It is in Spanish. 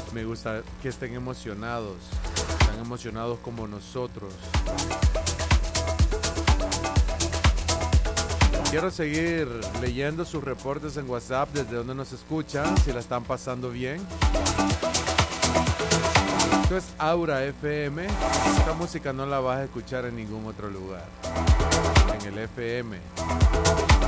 Me gusta que estén emocionados, tan emocionados como nosotros. Quiero seguir leyendo sus reportes en WhatsApp desde donde nos escuchan, si la están pasando bien. Esto es Aura FM. Esta música no la vas a escuchar en ningún otro lugar. En el FM.